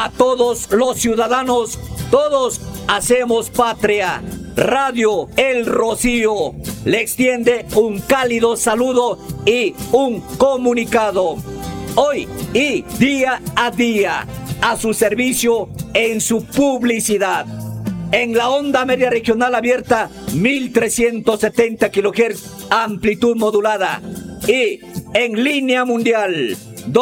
a todos los ciudadanos, todos hacemos patria. Radio El Rocío le extiende un cálido saludo y un comunicado. Hoy y día a día, a su servicio en su publicidad. En la onda media regional abierta, 1370 kHz, amplitud modulada. Y en línea mundial,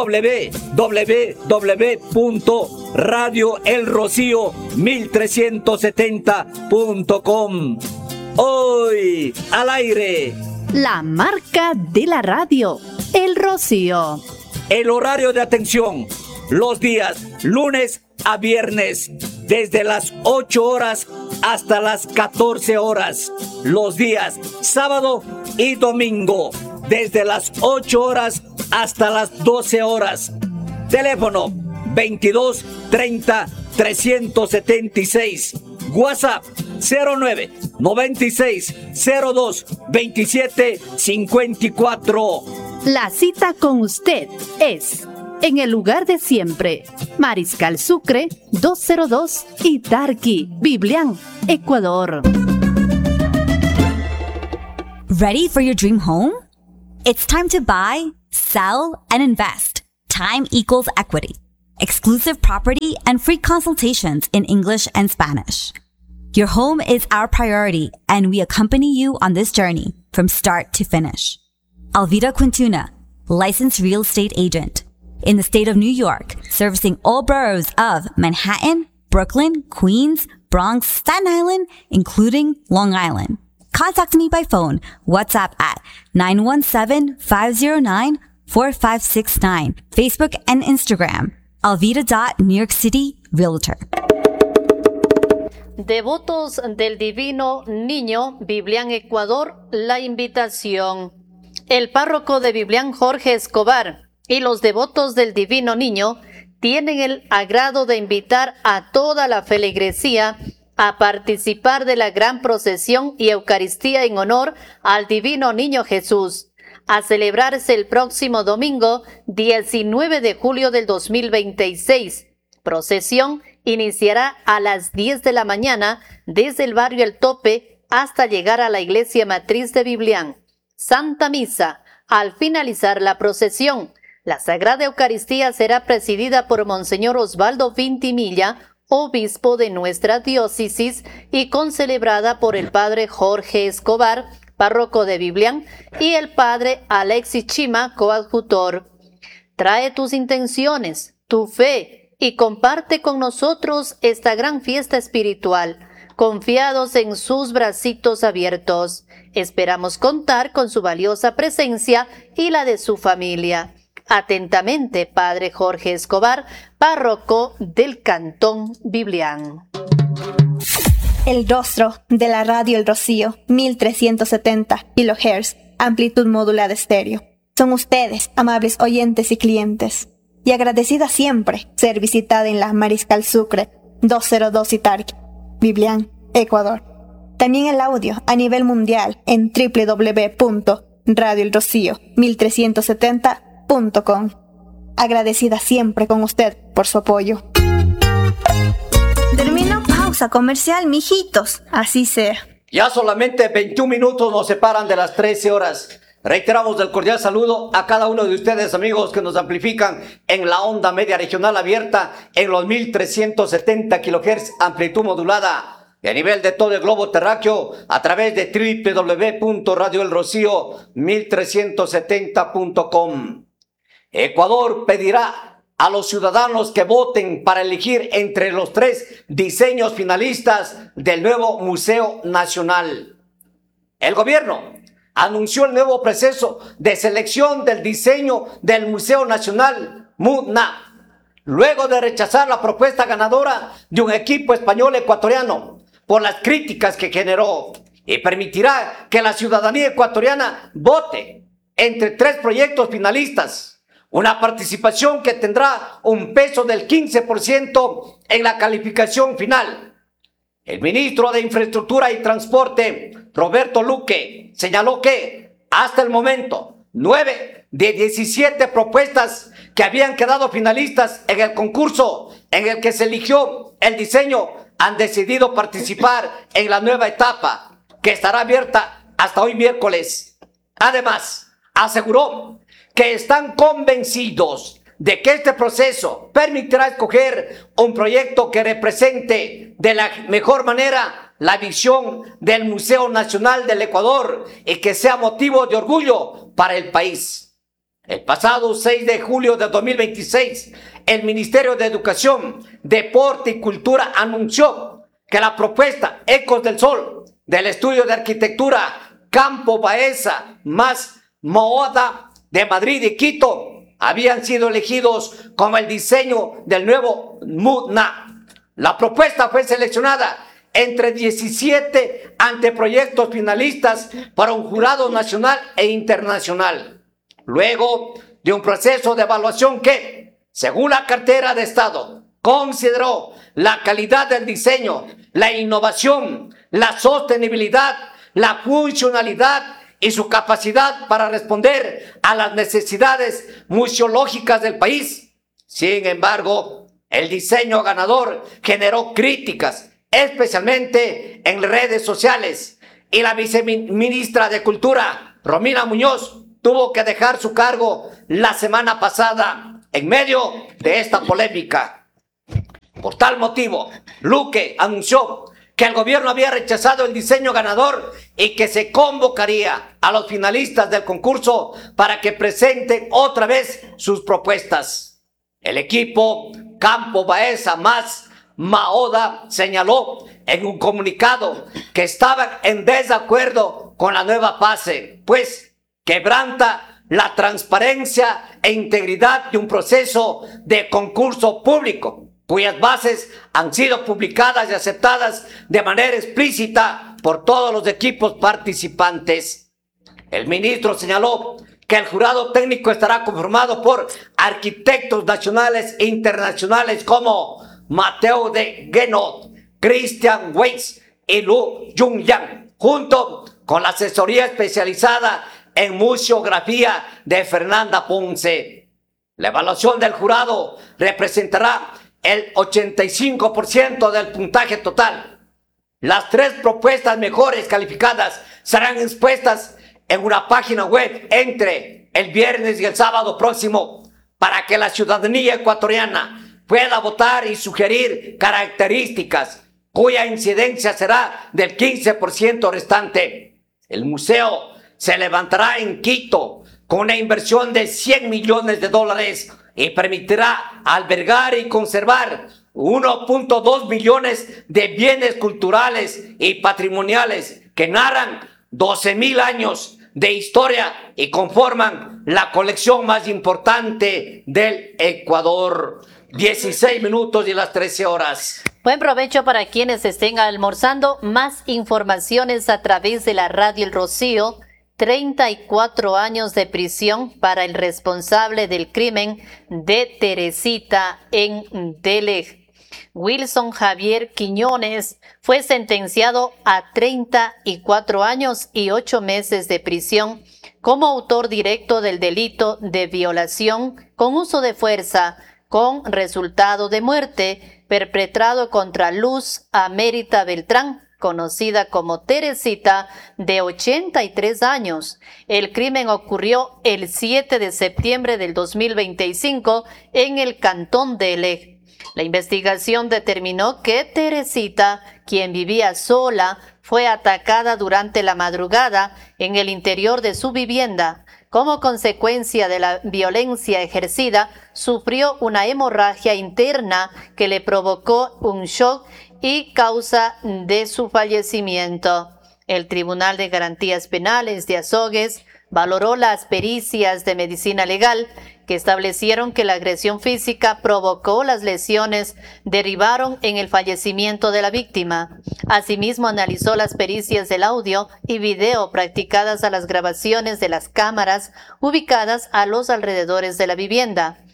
www.radioelrocío1370.com. Hoy al aire, la marca de la radio, El Rocío. El horario de atención, los días lunes a viernes, desde las 8 horas hasta las 14 horas. Los días sábado y domingo, desde las 8 horas hasta las 12 horas. Teléfono 22 30 376. WhatsApp 09 96 02 27 54. La cita con usted es en el lugar de siempre, Mariscal Sucre 202 y Tarqui, Biblián, Ecuador. Ready for your dream home? It's time to buy, sell, and invest. Time equals equity. Exclusive property and free consultations in English and Spanish. Your home is our priority, and we accompany you on this journey from start to finish. Alvida Quintuna, licensed real estate agent. In the state of New York, servicing all boroughs of Manhattan, Brooklyn, Queens, Bronx, Staten Island, including Long Island. Contact me by phone, WhatsApp at 917-509-4569, Facebook and Instagram, alvida.newyorkcityrealtor. Devotos del Divino Niño, Biblián, Ecuador, la invitación. El párroco de Biblián, Jorge Escobar, y los devotos del Divino Niño tienen el agrado de invitar a toda la feligresía a participar de la gran procesión y Eucaristía en honor al Divino Niño Jesús, a celebrarse el próximo domingo 19 de julio del 2026. Procesión iniciará a las 10 de la mañana desde el barrio El Tope hasta llegar a la iglesia matriz de Biblián. Santa Misa. Al finalizar la procesión, la Sagrada Eucaristía será presidida por Monseñor Osvaldo Vintimilla, obispo de nuestra diócesis, y concelebrada por el padre Jorge Escobar, párroco de Biblián, y el padre Alexis Chima, coadjutor. Trae tus intenciones, tu fe, y comparte con nosotros esta gran fiesta espiritual, confiados en sus bracitos abiertos. Esperamos contar con su valiosa presencia y la de su familia. Atentamente, Padre Jorge Escobar, párroco del Cantón Biblián. El rostro de la radio El Rocío, 1370 kHz, amplitud modulada estéreo. Son ustedes, amables oyentes y clientes. Y agradecida siempre ser visitada en la Mariscal Sucre 202 y Tarqui, Biblián, Ecuador. También el audio a nivel mundial en www.radioelrocío1370.com. Agradecida siempre con usted por su apoyo. Termino pausa comercial, mijitos. Así sea. Ya solamente 21 minutos nos separan de las 13 horas. Reiteramos el cordial saludo a cada uno de ustedes, amigos, que nos amplifican en la onda media regional abierta en los 1370 kHz, amplitud modulada, y a nivel de todo el globo terráqueo a través de www.radioelrocío1370.com. Ecuador pedirá a los ciudadanos que voten para elegir entre los 3 diseños finalistas del nuevo Museo Nacional. El gobierno anunció el nuevo proceso de selección del diseño del Museo Nacional, MUNA, luego de rechazar la propuesta ganadora de un equipo español ecuatoriano por las críticas que generó, y permitirá que la ciudadanía ecuatoriana vote entre 3 proyectos finalistas, una participación que tendrá un peso del 15% en la calificación final. El ministro de Infraestructura y Transporte, Roberto Luque, señaló que, hasta el momento, 9 de 17 propuestas que habían quedado finalistas en el concurso en el que se eligió el diseño han decidido participar en la nueva etapa, que estará abierta hasta hoy miércoles. Además, aseguró que están convencidos de que este proceso permitirá escoger un proyecto que represente de la mejor manera la visión del Museo Nacional del Ecuador y que sea motivo de orgullo para el país. El pasado 6 de julio de 2026, el Ministerio de Educación, Deporte y Cultura anunció que la propuesta Ecos del Sol del estudio de arquitectura Campo Baeza más Maoda de Madrid y Quito habían sido elegidos como el diseño del nuevo MUNA. La propuesta fue seleccionada entre 17 anteproyectos finalistas para un jurado nacional e internacional. Luego de un proceso de evaluación que, según la cartera de Estado, consideró la calidad del diseño, la innovación, la sostenibilidad, la funcionalidad y su capacidad para responder a las necesidades museológicas del país. Sin embargo, el diseño ganador generó críticas, especialmente en redes sociales, y la viceministra de Cultura, Romina Muñoz, tuvo que dejar su cargo la semana pasada en medio de esta polémica. Por tal motivo, Luque anunció que el gobierno había rechazado el diseño ganador y que se convocaría a los finalistas del concurso para que presenten otra vez sus propuestas. El equipo Campo Baeza más Maoda señaló en un comunicado que estaban en desacuerdo con la nueva fase, pues quebranta la transparencia e integridad de un proceso de concurso público, cuyas bases han sido publicadas y aceptadas de manera explícita por todos los equipos participantes. El ministro señaló que el jurado técnico estará conformado por arquitectos nacionales e internacionales como Mateo de Guenot, Christian Weiss y Lu Jungyang, junto con la asesoría especializada en museografía de Fernanda Ponce. La evaluación del jurado representará el 85% del puntaje total. Las 3 propuestas mejores calificadas serán expuestas en una página web entre el viernes y el sábado próximo para que la ciudadanía ecuatoriana pueda votar y sugerir características cuya incidencia será del 15% restante. El museo se levantará en Quito con una inversión de $100 millones y permitirá albergar y conservar 1.2 millones de bienes culturales y patrimoniales que narran 12,000 años de historia y conforman la colección más importante del Ecuador. 16 minutos y las 13 horas. Buen provecho para quienes estén almorzando. Más informaciones a través de la radio El Rocío. 34 años de prisión para el responsable del crimen de Teresita en Delej. Wilson Javier Quiñones fue sentenciado a 34 años y 8 meses de prisión como autor directo del delito de violación con uso de fuerza con resultado de muerte perpetrado contra Luz Amérita Beltrán, conocida como Teresita, de 83 años. El crimen ocurrió el 7 de septiembre del 2025 en el cantón de Delej. La investigación determinó que Teresita, quien vivía sola, fue atacada durante la madrugada en el interior de su vivienda. Como consecuencia de la violencia ejercida, sufrió una hemorragia interna que le provocó un shock y causa de su fallecimiento. El Tribunal de Garantías Penales de Azogues valoró las pericias de medicina legal que establecieron que la agresión física provocó las lesiones, derivaron en el fallecimiento de la víctima. Asimismo, analizó las pericias del audio y video practicadas a las grabaciones de las cámaras ubicadas a los alrededores de la vivienda.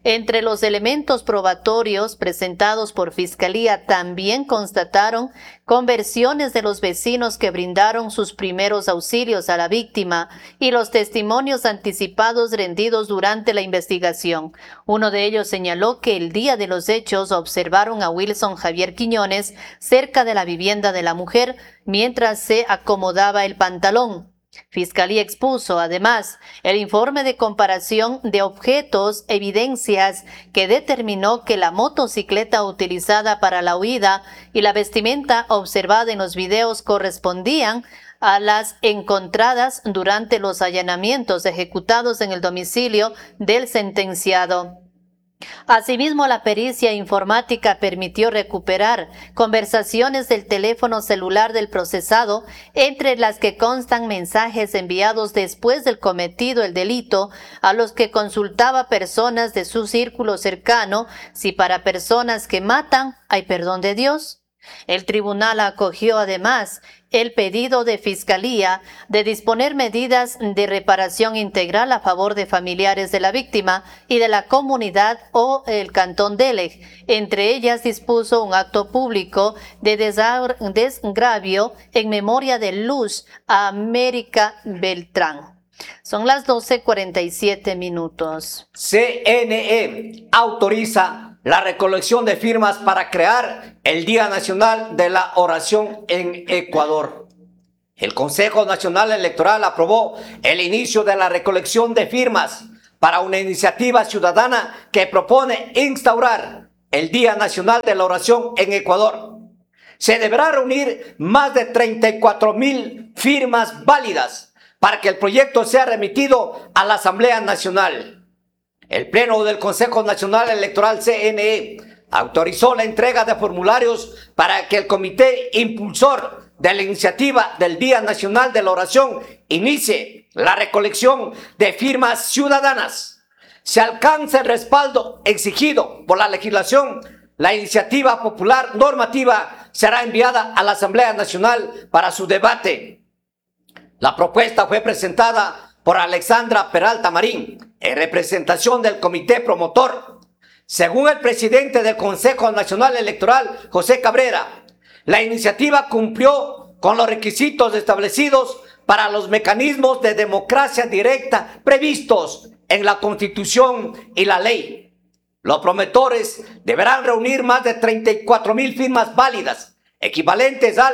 Entre los elementos probatorios presentados por Fiscalía también constataron conversiones de los vecinos que brindaron sus primeros auxilios a la víctima y los testimonios anticipados rendidos durante la investigación. Uno de ellos señaló que el día de los hechos observaron a Wilson Javier Quiñones cerca de la vivienda de la mujer mientras se acomodaba el pantalón. Fiscalía expuso, además, el informe de comparación de objetos, evidencias que determinó que la motocicleta utilizada para la huida y la vestimenta observada en los videos correspondían a las encontradas durante los allanamientos ejecutados en el domicilio del sentenciado. Asimismo, la pericia informática permitió recuperar conversaciones del teléfono celular del procesado, entre las que constan mensajes enviados después del cometido el delito, a los que consultaba personas de su círculo cercano si para personas que matan hay perdón de Dios. El tribunal acogió además el pedido de Fiscalía de disponer medidas de reparación integral a favor de familiares de la víctima y de la comunidad o el Cantón Dele. Entre ellas dispuso un acto público de desgravio en memoria de Luz América Beltrán. Son las 12:47. CNE autoriza la recolección de firmas para crear el Día Nacional de la Oración en Ecuador. El Consejo Nacional Electoral aprobó el inicio de la recolección de firmas para una iniciativa ciudadana que propone instaurar el Día Nacional de la Oración en Ecuador. Se deberá reunir más de 34,000 firmas válidas para que el proyecto sea remitido a la Asamblea Nacional. El Pleno del Consejo Nacional Electoral CNE autorizó la entrega de formularios para que el comité impulsor de la iniciativa del Día Nacional de la Oración inicie la recolección de firmas ciudadanas. Si alcanza el respaldo exigido por la legislación, la iniciativa popular normativa será enviada a la Asamblea Nacional para su debate. La propuesta fue presentada por Alexandra Peralta Marín, en representación del comité promotor. Según el presidente del Consejo Nacional Electoral, José Cabrera, la iniciativa cumplió con los requisitos establecidos para los mecanismos de democracia directa previstos en la Constitución y la ley. Los promotores deberán reunir más de 34,000 firmas válidas, equivalentes al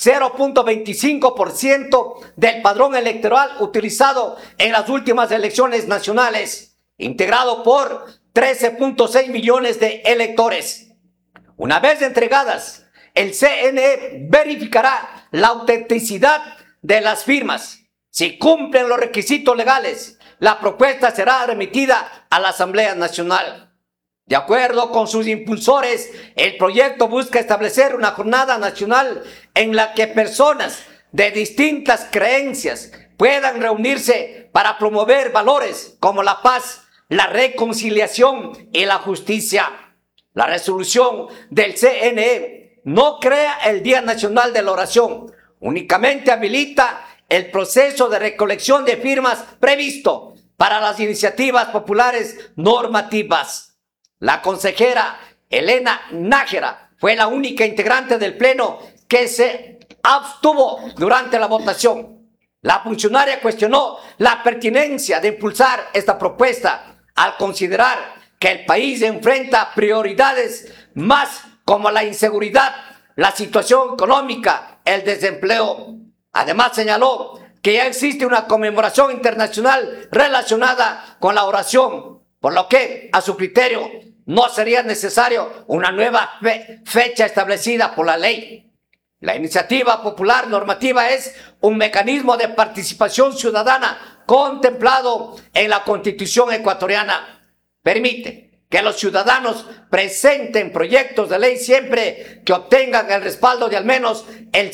0.25% del padrón electoral utilizado en las últimas elecciones nacionales, integrado por 13.6 millones de electores. Una vez entregadas, el CNE verificará la autenticidad de las firmas. Si cumplen los requisitos legales, la propuesta será remitida a la Asamblea Nacional. De acuerdo con sus impulsores, el proyecto busca establecer una jornada nacional en la que personas de distintas creencias puedan reunirse para promover valores como la paz, la reconciliación y la justicia. La resolución del CNE no crea el Día Nacional de la Oración, únicamente habilita el proceso de recolección de firmas previsto para las iniciativas populares normativas. La consejera Elena Nájera fue la única integrante del Pleno que se abstuvo durante la votación. La funcionaria cuestionó la pertinencia de impulsar esta propuesta al considerar que el país enfrenta prioridades más como la inseguridad, la situación económica, el desempleo. Además señaló que ya existe una conmemoración internacional relacionada con la oración, por lo que, a su criterio, no sería necesario una nueva fecha establecida por la ley. La iniciativa popular normativa es un mecanismo de participación ciudadana contemplado en la Constitución ecuatoriana. Permite que los ciudadanos presenten proyectos de ley siempre que obtengan el respaldo de al menos el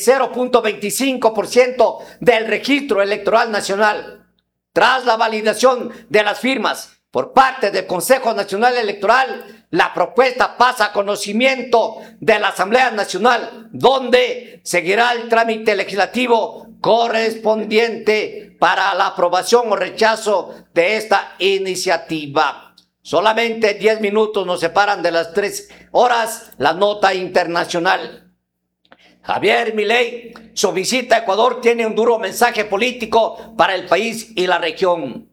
0.25% del registro electoral nacional. Tras la validación de las firmas por parte del Consejo Nacional Electoral, la propuesta pasa a conocimiento de la Asamblea Nacional, donde seguirá el trámite legislativo correspondiente para la aprobación o rechazo de esta iniciativa. Solamente 10 minutos nos separan de las 3 horas, la nota internacional. Javier Milei, su visita a Ecuador tiene un duro mensaje político para el país y la región.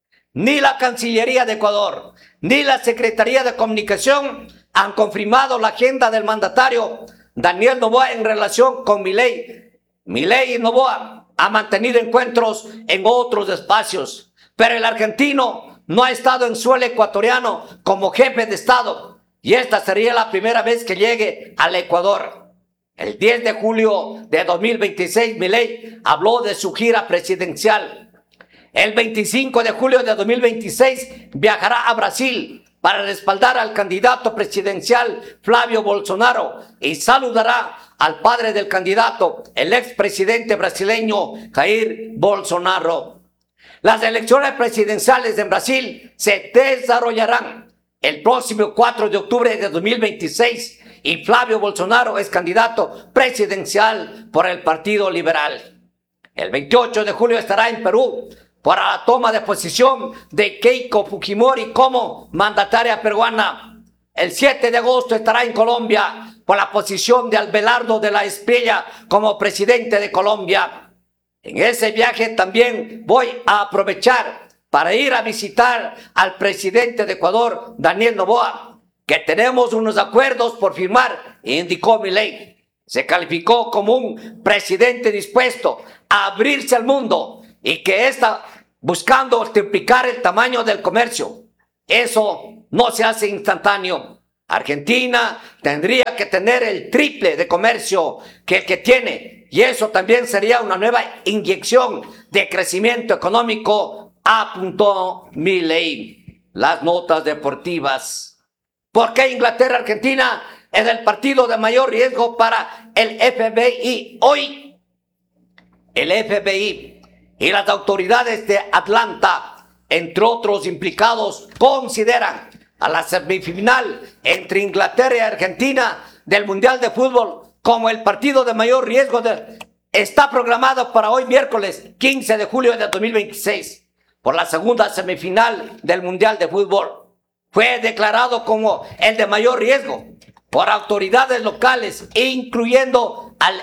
Ni la Cancillería de Ecuador, ni la Secretaría de Comunicación han confirmado la agenda del mandatario Daniel Noboa en relación con Milei. Milei y Noboa han mantenido encuentros en otros espacios, pero el argentino no ha estado en suelo ecuatoriano como jefe de Estado, y esta sería la primera vez que llegue al Ecuador. El 10 de julio de 2026, Milei habló de su gira presidencial. El 25 de julio de 2026 viajará a Brasil para respaldar al candidato presidencial Flavio Bolsonaro y saludará al padre del candidato, el expresidente brasileño Jair Bolsonaro. Las elecciones presidenciales en Brasil se desarrollarán el próximo 4 de octubre de 2026 y Flavio Bolsonaro es candidato presidencial por el Partido Liberal. El 28 de julio estará en Perú para la toma de posición de Keiko Fujimori como mandataria peruana. El 7 de agosto estará en Colombia por la posición de Abelardo de la Espriella como presidente de Colombia. En ese viaje también voy a aprovechar para ir a visitar al presidente de Ecuador, Daniel Noboa, que tenemos unos acuerdos por firmar, indicó Milei. Se calificó como un presidente dispuesto a abrirse al mundo y que está buscando triplicar el tamaño del comercio. Eso no se hace instantáneo. Argentina tendría que tener el triple de comercio que el que tiene, y eso también sería una nueva inyección de crecimiento económico, apuntó Milei. Las notas deportivas. ¿Por qué Inglaterra-Argentina es el partido de mayor riesgo para el FBI? Hoy, el FBI y las autoridades de Atlanta, entre otros implicados, consideran a la semifinal entre Inglaterra y Argentina del Mundial de Fútbol como el partido de mayor riesgo. Está programado para hoy, miércoles 15 de julio de 2026, por la segunda semifinal del Mundial de Fútbol. Fue declarado como el de mayor riesgo por autoridades locales, incluyendo al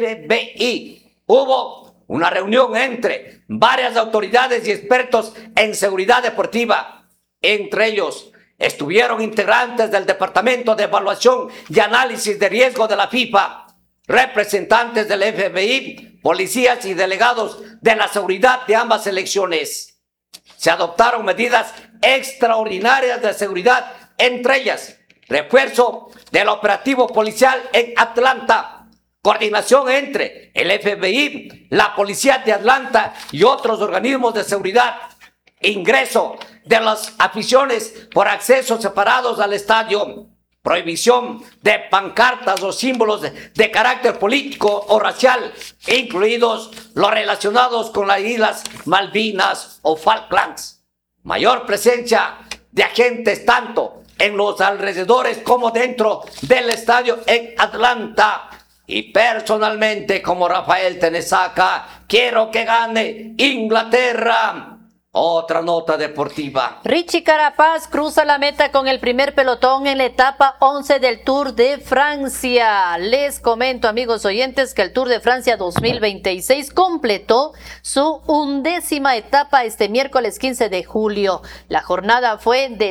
FBI. Hubo una reunión entre varias autoridades y expertos en seguridad deportiva. Entre ellos estuvieron integrantes del Departamento de Evaluación y Análisis de Riesgo de la FIFA, representantes del FBI, policías y delegados de la seguridad de ambas selecciones. Se adoptaron medidas extraordinarias de seguridad, entre ellas refuerzo del operativo policial en Atlanta, coordinación entre el FBI, la policía de Atlanta y otros organismos de seguridad, ingreso de las aficiones por accesos separados al estadio, prohibición de pancartas o símbolos de carácter político o racial, incluidos los relacionados con las Islas Malvinas o Falklands. Mayor presencia de agentes tanto en los alrededores como dentro del estadio en Atlanta. Y personalmente, como Rafael Tenesaca, quiero que gane Inglaterra. Otra nota deportiva. Richie Carapaz cruza la meta con el primer pelotón en la etapa 11 del Tour de Francia. Les comento, amigos oyentes, que el Tour de Francia 2026 completó su 11ª etapa este miércoles 15 de julio. La jornada fue de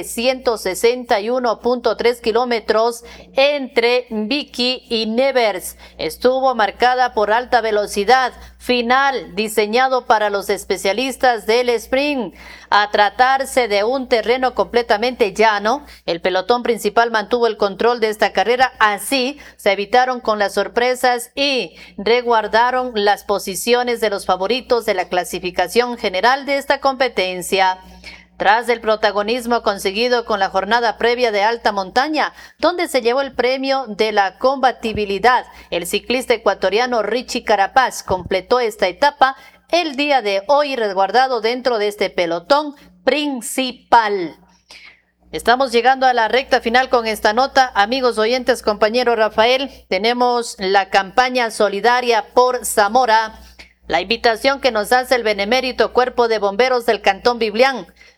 161.3 kilómetros entre Vichy y Nevers. Estuvo marcada por alta velocidad, final diseñado para los especialistas del sprint. A tratarse de un terreno completamente llano, el pelotón principal mantuvo el control de esta carrera, así se evitaron con las sorpresas y resguardaron las posiciones de los favoritos de la clasificación general de esta competencia. Tras el protagonismo conseguido con la jornada previa de alta montaña, donde se llevó el premio de la combatibilidad, el ciclista ecuatoriano Richie Carapaz completó esta etapa el día de hoy resguardado dentro de este pelotón principal. Estamos llegando a la recta final con esta nota. Amigos oyentes, compañero Rafael, tenemos la campaña solidaria por Zamora. La invitación que nos hace el benemérito Cuerpo de Bomberos del Cantón Biblián.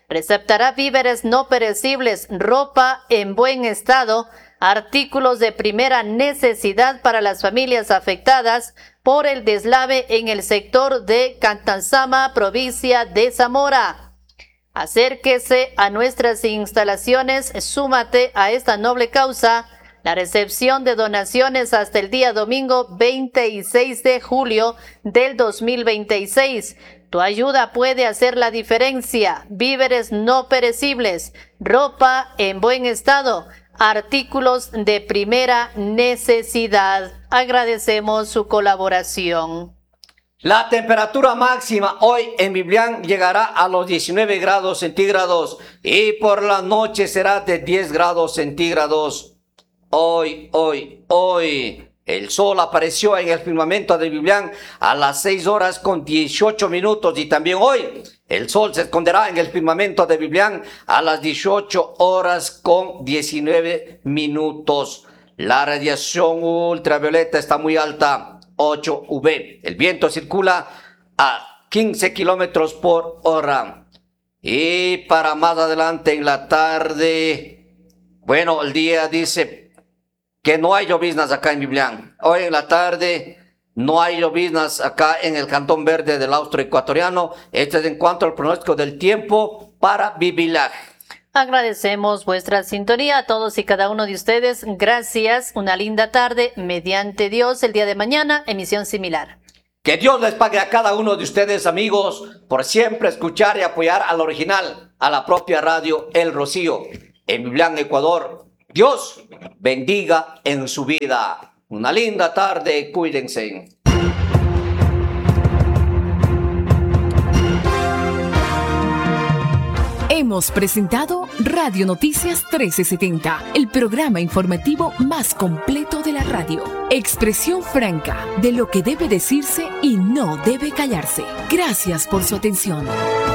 receptará víveres no perecibles, ropa en buen estado, artículos de primera necesidad para las familias afectadas por el deslave en el sector de Cantasama, provincia de Zamora. Acérquese a nuestras instalaciones, súmate a esta noble causa. La recepción de donaciones hasta el día domingo 26 de julio del 2026. Tu ayuda puede hacer la diferencia. Víveres no perecibles, ropa en buen estado, artículos de primera necesidad. Agradecemos su colaboración. La temperatura máxima hoy en Biblián llegará a los 19 grados centígrados y por la noche será de 10 grados centígrados. Hoy, el sol apareció en el firmamento de Biblián a las 6 horas con 18 minutos y también hoy el sol se esconderá en el firmamento de Biblián a las 18 horas con 19 minutos. La radiación ultravioleta está muy alta, 8 UV. El viento circula a 15 kilómetros por hora. Y para más adelante en la tarde, bueno, el día dice que no hay lloviznas acá en Biblián. Hoy en la tarde no hay lloviznas acá en el Cantón Verde del Austro Ecuatoriano. Este es en cuanto al pronóstico del tiempo para Biblián. Agradecemos vuestra sintonía a todos y cada uno de ustedes. Gracias. Una linda tarde. Mediante Dios, el día de mañana, emisión similar. Que Dios les pague a cada uno de ustedes, amigos, por siempre escuchar y apoyar al original, a la propia radio El Rocío, en Biblián, Ecuador. Dios bendiga en su vida. Una linda tarde, cuídense. Hemos presentado Radio Noticias 1370, el programa informativo más completo de la radio. Expresión franca de lo que debe decirse y no debe callarse. Gracias por su atención.